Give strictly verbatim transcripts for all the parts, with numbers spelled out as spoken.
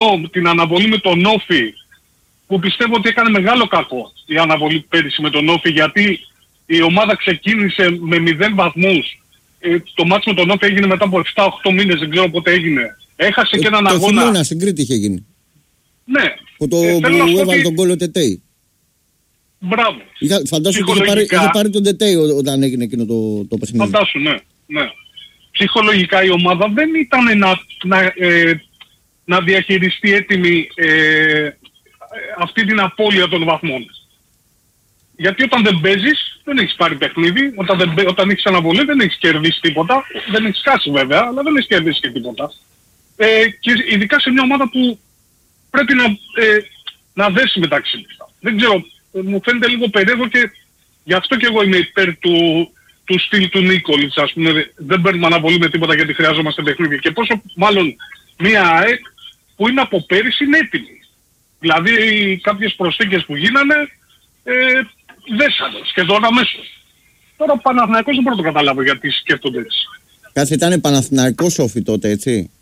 κρίνω την αναβολή με τον Όφη, που πιστεύω ότι έκανε μεγάλο κακό η αναβολή πέρυσι με τον Όφη, γιατί η ομάδα ξεκίνησε με μηδέν βαθμούς. Ε, το μάτς με τον Όφη έγινε μετά από επτά οκτώ μήνες, δεν ξέρω πότε έγινε. Έχασε ε, και έναν το αγώνα. Το χειμώνα στην Κρήτη είχε γίνει. Ναι. Που, το, ε, που έβαλε ότι... τον κόλλο Τετέι. Μπράβο. Είχα, φαντάσου ότι είχε πάρει, είχε πάρει τον Τετέι όταν έγινε εκείνο το, το παιχνίδι. Φαντάσου, ναι, ναι. Ψυχολογικά η ομάδα δεν ήταν να, να, ε, να διαχειριστεί έτοιμη ε, αυτή την απώλεια των βαθμών. Γιατί όταν δεν παίζεις, δεν έχεις πάρει παιχνίδι. Όταν, δεν, όταν έχεις αναβολή, δεν έχεις κερδίσει τίποτα. Δεν έχεις χάσει βέβαια, αλλά δεν έχεις κερδίσει και τίποτα. Ε, και ειδικά σε μια ομάδα που πρέπει να, ε, να δέσει μεταξύ της. Δεν ξέρω, μου φαίνεται λίγο περίεργο και γι' αυτό και εγώ είμαι υπέρ του, του στυλ του Νίκολιτς, ας πούμε. Δεν παίρνουμε αναβολή με τίποτα γιατί χρειάζομαστε παιχνίδι. Και πόσο μάλλον μια ΑΕΚ που είναι από πέρυσι είναι έτοιμη. Δηλαδή κάποιες προσθήκες που γίνανε ε, δέσανε σχεδόν αμέσως. Τώρα ο Παναθηναϊκός δεν μπορώ να το καταλάβω γιατί σκέφτονται έτσι. Κάτσε, ήταν Παναθηναϊκός Όφη τότε, έτσι.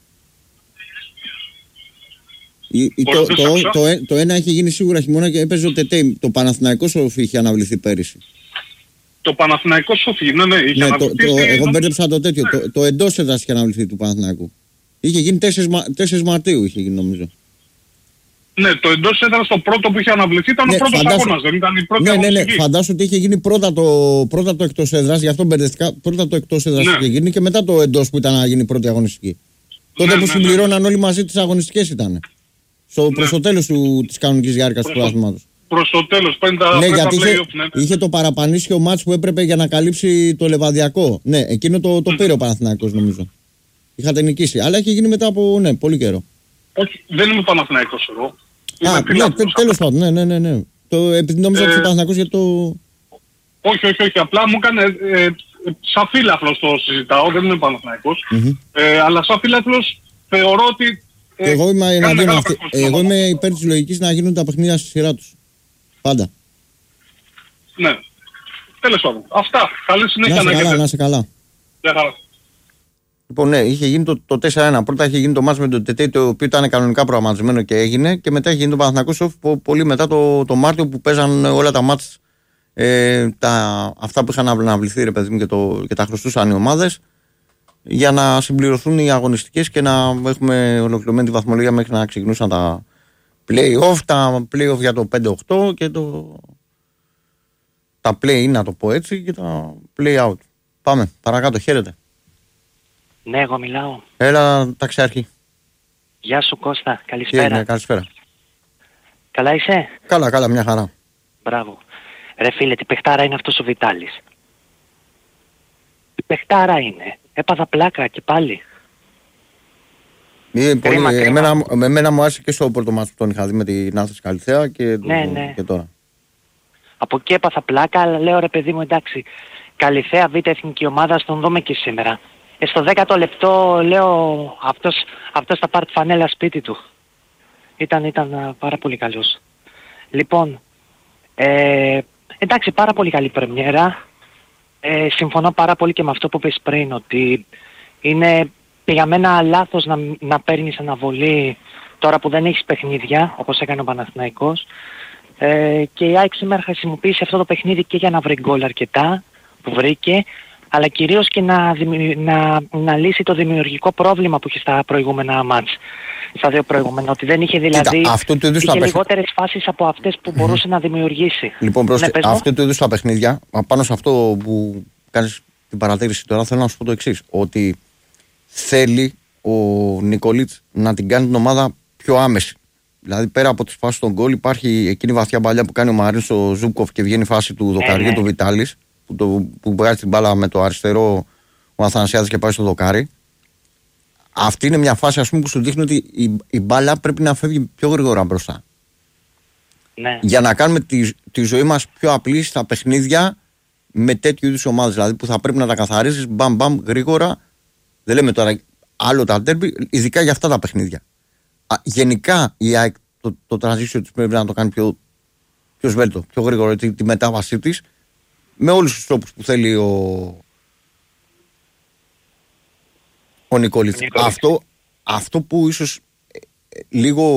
Η, η, το, το, το, το, το ένα είχε γίνει σίγουρα χειμώνα και έπαιζε ο Τετέι. Το Παναθηναϊκός Όφη είχε αναβληθεί πέρυσι. Το Παναθηναϊκός Όφη, ναι, ναι, είχε ναι, αναβληθεί. Το, το, εγώ μπέρδεψα το τέτοιο. Ναι. Το, το εντός έδρας είχε αναβληθεί του Παναθηναϊκού. Είχε γίνει τέσσερις Μαρτίου, είχε γίνει νομίζω. Ναι, το εντός έδρας το πρώτο που είχε αναβληθεί ήταν ναι, ο πρώτος φαντάσου... αγώνας, δεν ήταν η πρώτη ναι, ναι, ναι, αγωνιστική. Φαντάσου ότι είχε γίνει πρώτα το, πρώτα το εκτός έδρας, γι' αυτό μπερδευτικά. Πρώτα το εκτός έδρας ναι. είχε γίνει και μετά το εντός που ήταν να γίνει η πρώτη αγωνιστική. Τότε ναι, που ναι, συμπληρώναν ναι. όλοι μαζί τις αγωνιστικές ήταν. Στο, ναι. Προς το τέλος του, της κανονικής διάρκειας του πρωταθλήματος. Προς το τέλος, πέντα ναι, γιατί είχε, ναι, ναι. είχε το παραπανίσιο μάτς που έπρεπε για να καλύψει το Λεβαδιακό. Ναι, εκείνο το, το πήρε ο Παναθηναϊκός νομίζω. Είχατε νικήσει, αλλά είχε γίνει μετά από ναι, πολύ καιρό. Όχι, δεν είμαι Παναθηναϊκός εγώ. Α, ναι, τε, τέλος πάντων, ναι, ναι, ναι, ναι. Το, επειδή νόμιζα ότι ε, ο Παναθηναϊκός για το... Όχι, όχι, όχι, απλά μου έκανε... Ε, ε, σαν φίλαθλος το συζητάω, δεν είμαι Παναθηναϊκός. Mm-hmm. Ε, αλλά σαν φίλαθλος θεωρώ ότι... Ε, εγώ είμαι, εναντίον αυτή, εγώ είμαι υπέρ της λογικής να γίνουν τα παιχνίδια στη σειρά τους. Πάντα. Ναι. Τέλος πάντων. Αυτά. Καλή συνέχεια να, να, καλά, να είσαι καλά. Για καλά. Λοιπόν, ναι, είχε γίνει το, το τέσσερα ένα. Πρώτα είχε γίνει το μάτς με τον Τετέι, το οποίο ήταν κανονικά προγραμματισμένο και έγινε. Και μετά είχε γίνει το Παναθηναϊκός Όφη πολύ μετά το, το Μάρτιο που παίζαν όλα τα μάτς. Ε, τα, αυτά που είχαν αναβληθεί, ρε παιδί μου, και, το, και τα χρωστούσαν οι ομάδες. Για να συμπληρωθούν οι αγωνιστικές και να έχουμε ολοκληρωμένη τη βαθμολογία μέχρι να ξεκινούσαν τα play-off, τα play-off για το πέντε οκτώ και το... τα play-in, να το πω έτσι, και τα play-out. Πάμε, παρακάτω, χαίρετε. Ναι, εγώ μιλάω. Έλα, ταξιάρχη. Γεια σου Κώστα, καλησπέρα. Ναι, καλησπέρα. Καλά είσαι? Καλά, καλά, μια χαρά. Μπράβο. Ρε φίλε, τι παιχτάρα είναι αυτός ο Βιτάλης. Τι παιχτάρα είναι. Έπαθα πλάκα και πάλι. Είναι πολύ, κρίμα, εμένα, κρίμα. εμένα μου άρεσε και στο πρώτο μάτς που τον είχα δει με την Άθληση Καλυθέα και, ναι, το, ναι. και τώρα. Από εκεί έπαθα πλάκα, αλλά λέω ρε παιδί μου, εντάξει, Καλυθέα Β' εθνική ομάδα, στον δούμε και σήμερα. Ε, στο δέκατο λεπτό λέω αυτός, αυτός θα πάρει τη φανέλα σπίτι του. Ήταν, ήταν πάρα πολύ καλός. Λοιπόν, ε, εντάξει, πάρα πολύ καλή πρεμιέρα. Ε, συμφωνώ πάρα πολύ και με αυτό που είπες πριν, ότι είναι για μένα λάθος να, να παίρνεις αναβολή τώρα που δεν έχεις παιχνίδια, όπως έκανε ο Παναθηναϊκός. Ε, και η ΑΕΚ σήμερα χρησιμοποίησε αυτό το παιχνίδι και για να βρει γκολ αρκετά, που βρήκε, αλλά κυρίως και να, να, να λύσει το δημιουργικό πρόβλημα που είχε στα προηγούμενα μάτς. Στα δύο προηγούμενα, ότι δεν είχε δηλαδή Κοίτα, αυτό το είχε λιγότερες φάσεις από αυτές που μπορούσε mm-hmm. να δημιουργήσει. Λοιπόν, προς αυτό το είδους τα παιχνίδια, πάνω σε αυτό που κάνεις την παρατήρηση τώρα, θέλω να σου πω το εξής, ότι θέλει ο Νικολίτς να την κάνει την ομάδα πιο άμεση. Δηλαδή πέρα από τις φάσεις των γκολ υπάρχει εκείνη η βαθιά μπαλιά που κάνει ο Μαρίν στο Ζούκοφ και βγαίνει η φάση του δοκαριού ε, ναι. του Βιτάλης, που, το, που βγάζει την μπάλα με το αριστερό ο Αθανασιάδης και πάει στο δοκάρι. Αυτή είναι μια φάση, ας πούμε, που σου δείχνει ότι η, η μπάλα πρέπει να φεύγει πιο γρήγορα μπροστά. Ναι. Για να κάνουμε τη, τη ζωή μας πιο απλή στα παιχνίδια με τέτοιου είδους ομάδες. Δηλαδή που θα πρέπει να τα καθαρίζεις μπαμ μπαμ γρήγορα. Δεν λέμε τώρα άλλο τα ντέρμπι, ειδικά για αυτά τα παιχνίδια. Α, γενικά η ΑΕΚ το, το transition της πρέπει να το κάνει πιο, πιο σβέλτο, πιο γρήγορο, τη, τη μετάβασή της με όλους τους τρόπους που θέλει ο, ο Νικολίτς. Αυτό, αυτό που ίσως ε, λίγο